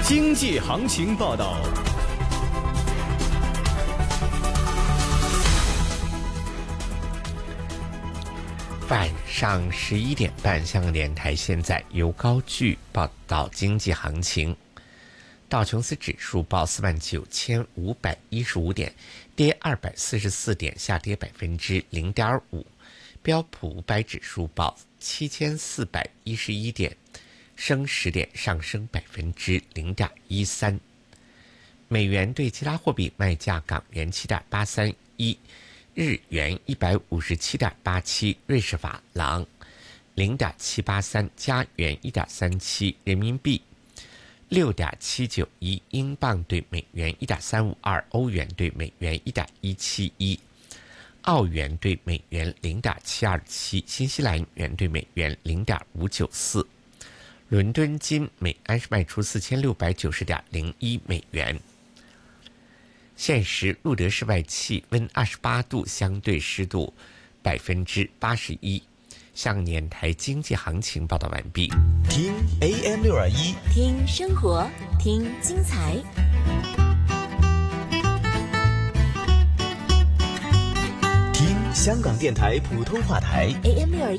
经济行情报道。 晚上11点半，香港电台现在由高炬报道经济行情。道琼斯指数报49,515点，跌244点，下跌0.5%。标普500指数报7,411点，升10点，上升0.13%。美元对其他货币卖价：港元7.831，日元157.87，瑞士法郎0.783，加元1.37，人民币6.791，英镑对美元1.352，欧元对美元1.171，澳元对美元0.727，新西兰元对美元0.594。伦敦金每安士卖出4690.01美元。现时录得室外气温28度，相对湿度81%。向年台经济行情报道完毕。 听 AM621， 听生活，听精彩。 听香港电台普通话台 AM621。